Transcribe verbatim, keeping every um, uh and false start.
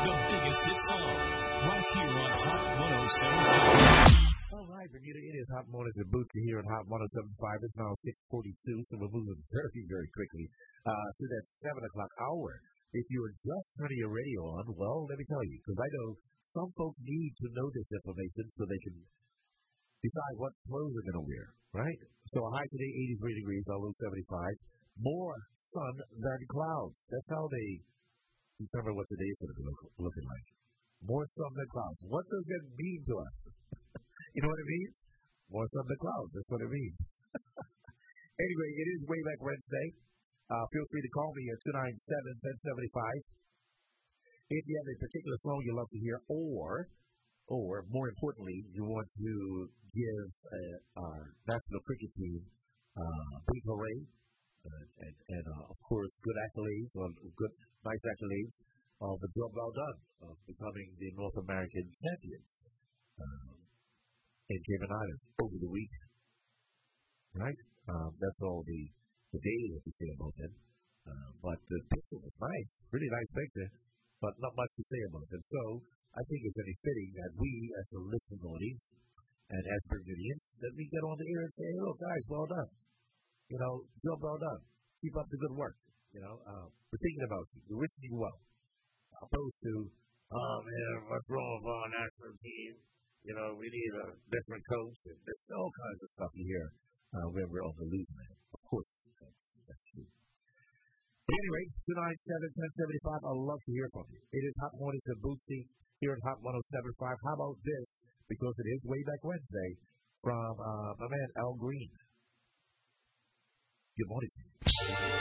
The biggest hit song, right here on Hot one oh seven. All right, Bermuda, it is Hot Mornings and Bootsy here on Hot one oh seven point five. It's now six forty-two, so we're moving very, very quickly uh, to that seven o'clock hour. If you are just turning your radio on, well, let me tell you, because I know some folks need to know this information so they can decide what clothes they're going to wear, right? So a high today, eighty-three degrees, a low seventy-five. More sun than clouds. That's how they determine what today's going to be look, looking like. More sun than clouds. What does that mean to us? You know what it means? More sun than clouds. That's what it means. Anyway, it is Way Back Wednesday. Uh, feel free to call me at two nine seven, one oh seven five. If you have a particular song you love to hear, or, or more importantly, you want to give uh, our national cricket team uh, big hooray, uh, and, and uh, of course, good accolades, or good, nice accolades of the job well done of becoming the North American champions um, in Cayman Islands over the weekend. Right? Um, that's all the, the daily had to say about them. Uh, but the picture was nice, really nice picture, but not much to say about it. So I think it's only fitting that we, as a listening audience and as Bermudians, that we get on the air and say, "Hey, look, guys, well done. You know, job well done. Keep up the good work. You know, uh, we're thinking about you. We're wishing you well." Opposed to, "Oh man, what's wrong with our national team? You know, we need a different coach." And there's all kinds of stuff you hear uh, when we're on the losing end. Of course, that's, that's true. But anyway, two nine seven, one oh seven five, I'd love to hear from you. It is Hot Mornings and Bootsy here at Hot one oh seven point five. How about this? Because it is Way Back Wednesday from uh, my man Al Green. Good morning to you.